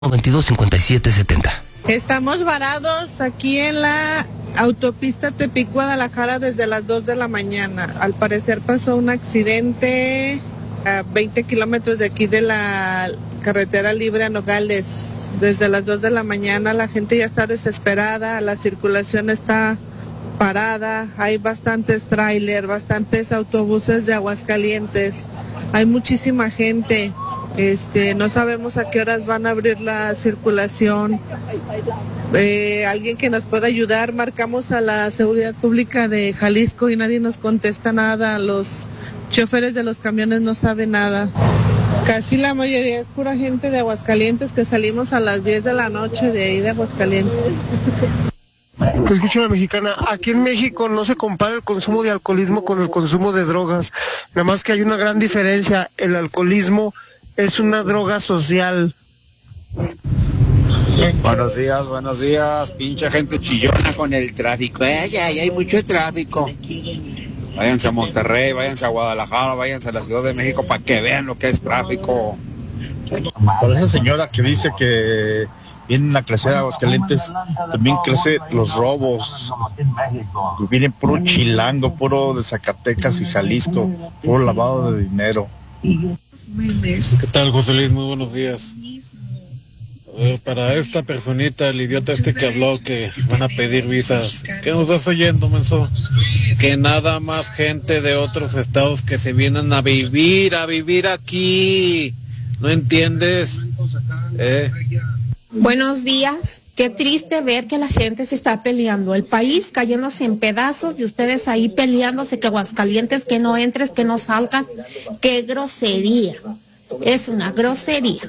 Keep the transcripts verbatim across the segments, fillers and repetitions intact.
veintidós cincuenta y siete setenta. Estamos varados aquí en la autopista Tepic-Guadalajara desde las dos de la mañana. Al parecer pasó un accidente a veinte kilómetros de aquí de la carretera libre a Nogales. Desde las dos de la mañana la gente ya está desesperada, la circulación está parada, hay bastantes tráiler, bastantes autobuses de Aguascalientes, hay muchísima gente. Este, no sabemos a qué horas van a abrir la circulación. Eh, alguien que nos pueda ayudar. Marcamos a la Seguridad Pública de Jalisco y nadie nos contesta nada. Los choferes de los camiones no saben nada. Casi la mayoría es pura gente de Aguascalientes que salimos a las diez de la noche de ahí de Aguascalientes. Escúchame, mexicana, aquí en México no se compara el consumo de alcoholismo con el consumo de drogas. Nada más que hay una gran diferencia. El alcoholismo es una droga social. Buenos días, buenos días, pinche gente chillona con el tráfico. Ay, ay, hay mucho tráfico. Váyanse a Monterrey, váyanse a Guadalajara, váyanse a la Ciudad de México para que vean lo que es tráfico. Por esa señora que dice que vienen a crecer a Aguascalientes, también crece los robos. Vienen puro chilango, puro de Zacatecas y Jalisco, puro lavado de dinero. ¿Qué tal, José Luis? Muy buenos días. A ver, para esta personita, el idiota este que habló que van a pedir visas, ¿qué nos estás oyendo, menso? Que nada más gente de otros estados que se vienen a vivir, a vivir aquí. ¿No entiendes? ¿Eh? Buenos días. Qué triste ver que la gente se está peleando. El país cayéndose en pedazos y ustedes ahí peleándose que Aguascalientes, que no entres, que no salgas. Qué grosería. Es una grosería.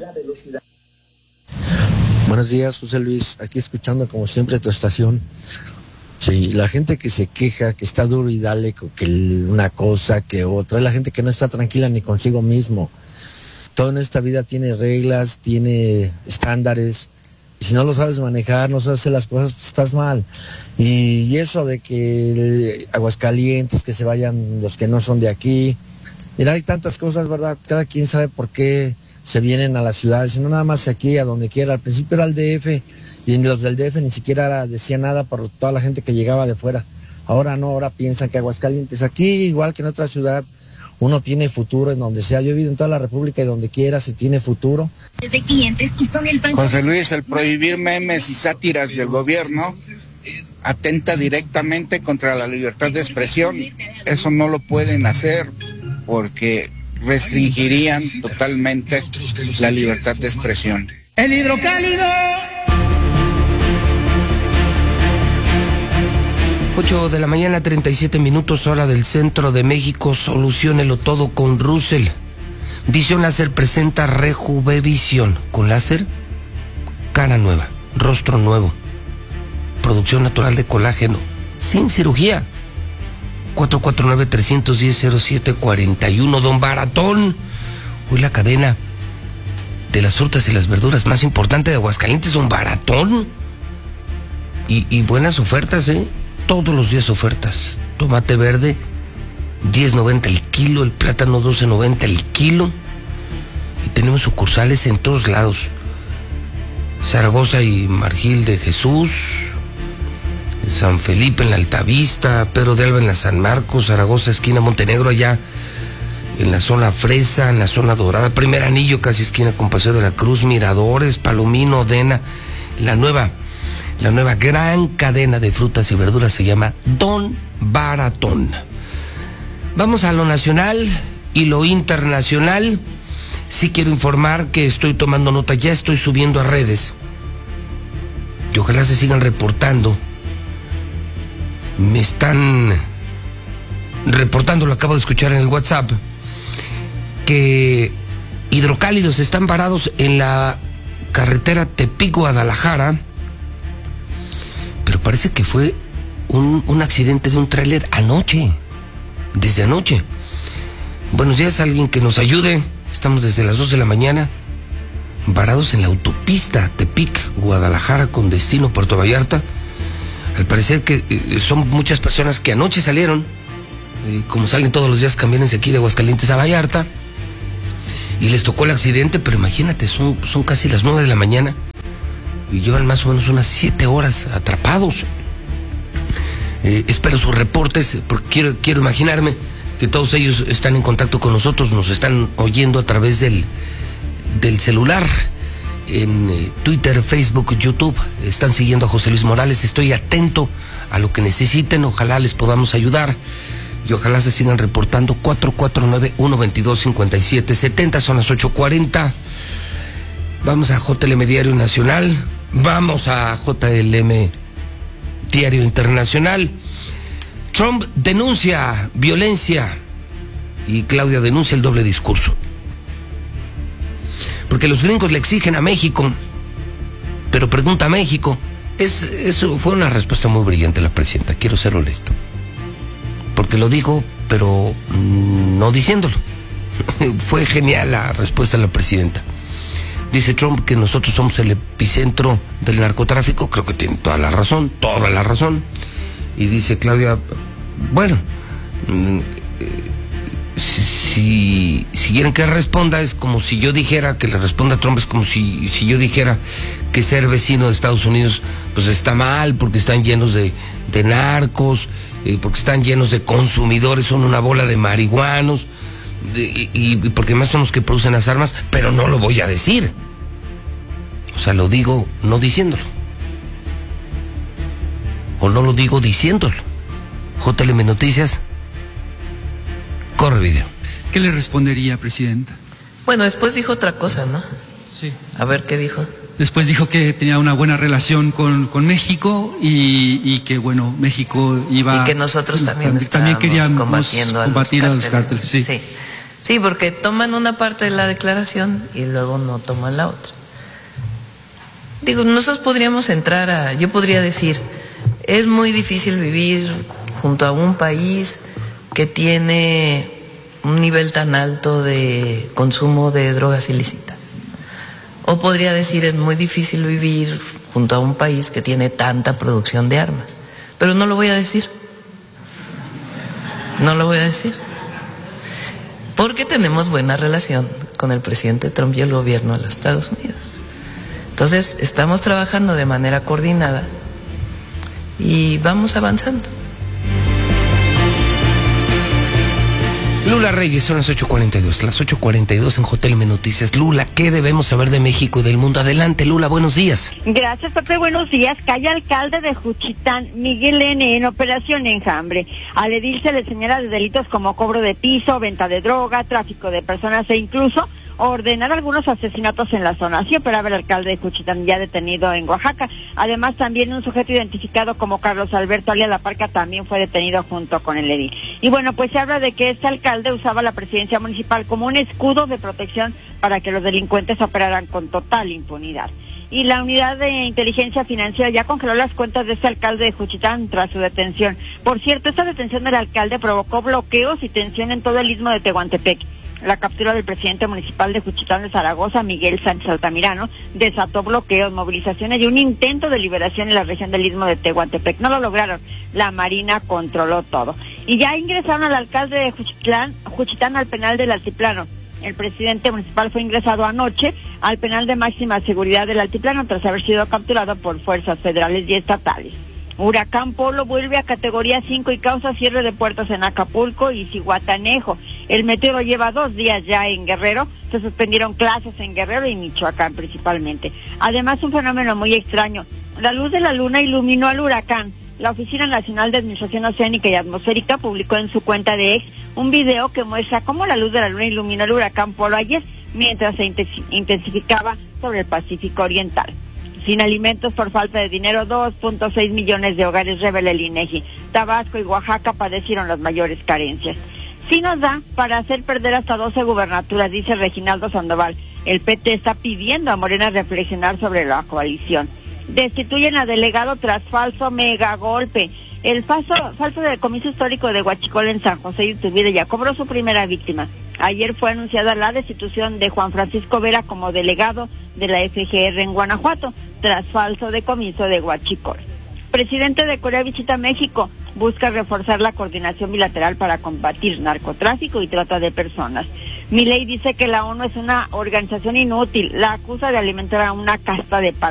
Buenos días, José Luis. Aquí escuchando como siempre tu estación. Sí, la gente que se queja, que está duro y dale, que una cosa, que otra. Es la gente que no está tranquila ni consigo mismo. Todo en esta vida tiene reglas, tiene estándares. Y si no lo sabes manejar, no sabes hacer las cosas, pues estás mal. Y, y eso de que Aguascalientes, que se vayan los que no son de aquí. Mira, hay tantas cosas, ¿verdad? Cada quien sabe por qué se vienen a las ciudades, y no nada más aquí, a donde quiera. Al principio era el D F, y los del D F ni siquiera decían nada por toda la gente que llegaba de fuera. Ahora no, ahora piensan que Aguascalientes, aquí igual que en otra ciudad, uno tiene futuro en donde sea. Yo he vivido en toda la República y donde quiera se tiene futuro. José Luis, el prohibir memes y sátiras del gobierno atenta directamente contra la libertad de expresión. Eso no lo pueden hacer porque restringirían totalmente la libertad de expresión. El hidrocálido. ocho de la mañana, treinta y siete minutos, hora del centro de México. Soluciónelo todo con Russell. Visión Láser presenta Rejuvevisión. Con láser, cara nueva, rostro nuevo, producción natural de colágeno, sin cirugía. cuatro cuatro nueve, tres uno cero, cero siete cuatro uno. Don Baratón. Hoy la cadena de las frutas y las verduras más importante de Aguascalientes, Don Baratón. Y, y buenas ofertas, ¿eh? Todos los días ofertas. Tomate verde, diez noventa el kilo. El plátano, doce noventa el kilo. Y tenemos sucursales en todos lados. Zaragoza y Margil de Jesús, San Felipe en la Altavista, Pedro de Alba en la San Marcos, Zaragoza esquina Montenegro, allá en la zona Fresa, en la zona Dorada, Primer Anillo, casi esquina con Paseo de la Cruz, Miradores, Palomino, Odena. La nueva, la nueva gran cadena de frutas y verduras se llama Don Baratón. Vamos a lo nacional y lo internacional. Sí quiero informar que estoy tomando nota, ya estoy subiendo a redes. Y ojalá se sigan reportando. Me están reportando, lo acabo de escuchar en el WhatsApp, que hidrocálidos están parados en la carretera Tepic-Guadalajara, pero parece que fue un, un accidente de un tráiler anoche, desde anoche. Buenos días, alguien que nos ayude. Estamos desde las dos de la mañana varados en la autopista Tepic-Guadalajara con destino Puerto Vallarta. Al parecer que eh, son muchas personas que anoche salieron, eh, como salen todos los días, camiones de aquí de Aguascalientes a Vallarta, y les tocó el accidente, pero imagínate, son, son casi las nueve de la mañana y llevan más o menos unas siete horas atrapados. Eh, espero sus reportes, porque quiero, quiero imaginarme que todos ellos están en contacto con nosotros, nos están oyendo a través del, del celular, en eh, Twitter, Facebook, YouTube, están siguiendo a José Luis Morales. Estoy atento a lo que necesiten, ojalá les podamos ayudar y ojalá se sigan reportando. Cuatro cuatro nueve, uno dos dos, cinco siete siete cero, son las ocho cuarenta. Vamos a J L M Diario Nacional, vamos a J L M Diario Internacional. Trump denuncia violencia y Claudia denuncia el doble discurso. Porque los gringos le exigen a México, pero pregunta a México. Es, eso fue una respuesta muy brillante de la presidenta, quiero ser honesto. Porque lo dijo, pero no diciéndolo. Fue genial la respuesta de la presidenta. Dice Trump que nosotros somos el epicentro del narcotráfico, creo que tiene toda la razón, toda la razón. Y dice Claudia, bueno, si, si quieren que responda es como si yo dijera, que le responda a Trump es como si, si yo dijera que ser vecino de Estados Unidos pues está mal, porque están llenos de, de narcos, eh, porque están llenos de consumidores, son una bola de marihuanos, de, y, y porque más son los que producen las armas, pero no lo voy a decir. O sea, lo digo no diciéndolo. O no lo digo diciéndolo. J L M Noticias, corre video. ¿Qué le respondería, presidenta? Bueno, después dijo otra cosa, ¿no? Sí. A ver, ¿qué dijo? Después dijo que tenía una buena relación con, con México y, y que, bueno, México iba... Y que nosotros también, también queríamos combatiendo a combatir los a los cárteles. Sí. Sí. Sí, porque toman una parte de la declaración y luego no toman la otra. Digo, nosotros podríamos entrar a... Yo podría decir, es muy difícil vivir junto a un país que tiene un nivel tan alto de consumo de drogas ilícitas. O podría decir, es muy difícil vivir junto a un país que tiene tanta producción de armas. Pero no lo voy a decir. No lo voy a decir. Porque tenemos buena relación con el presidente Trump y el gobierno de los Estados Unidos. Entonces, estamos trabajando de manera coordinada y vamos avanzando. Lula Reyes, son las ocho cuarenta y dos, las ocho cuarenta y dos en J L M Noticias. Lula, ¿qué debemos saber de México y del mundo? Adelante, Lula, buenos días. Gracias, Pepe, buenos días. Calle alcalde de Juchitán, Miguel N., en operación Enjambre. Al edil se le señala de delitos como cobro de piso, venta de droga, tráfico de personas e incluso ordenar algunos asesinatos en la zona. Así operaba el alcalde de Juchitán, ya detenido en Oaxaca. Además, también un sujeto identificado como Carlos Alberto alias La Parca también fue detenido junto con el edil. Y bueno, pues se habla de que este alcalde usaba la presidencia municipal como un escudo de protección para que los delincuentes operaran con total impunidad. Y la unidad de inteligencia financiera ya congeló las cuentas de este alcalde de Juchitán tras su detención. Por cierto, esta detención del alcalde provocó bloqueos y tensión en todo el istmo de Tehuantepec. La captura del presidente municipal de Juchitán de Zaragoza, Miguel Sánchez Altamirano, desató bloqueos, movilizaciones y un intento de liberación en la región del istmo de Tehuantepec. No lo lograron. La Marina controló todo. Y ya ingresaron al alcalde de Juchitán, Juchitán al penal del Altiplano. El presidente municipal fue ingresado anoche al penal de máxima seguridad del Altiplano tras haber sido capturado por fuerzas federales y estatales. Huracán Polo vuelve a categoría cinco y causa cierre de puertos en Acapulco y Zihuatanejo. El meteoro lleva dos días ya en Guerrero. Se suspendieron clases en Guerrero y Michoacán principalmente. Además, un fenómeno muy extraño. La luz de la luna iluminó al huracán. La Oficina Nacional de Administración Oceánica y Atmosférica publicó en su cuenta de X un video que muestra cómo la luz de la luna iluminó el huracán Polo ayer, mientras se intensificaba sobre el Pacífico Oriental. Sin alimentos por falta de dinero, dos punto seis millones de hogares, revela el INEGI. Tabasco y Oaxaca padecieron las mayores carencias. Sí nos da para hacer perder hasta doce gubernaturas, dice Reginaldo Sandoval. El P T está pidiendo a Morena reflexionar sobre la coalición. Destituyen a delegado tras falso megagolpe. El falso, falso decomiso histórico de Huachicol en San José de Iturbide ya cobró su primera víctima. Ayer fue anunciada la destitución de Juan Francisco Vera como delegado de la F G R en Guanajuato, tras falso decomiso de Huachicol. Presidente de Corea visita México, busca reforzar la coordinación bilateral para combatir narcotráfico y trata de personas. Milei dice que la ONU es una organización inútil, la acusa de alimentar a una casta de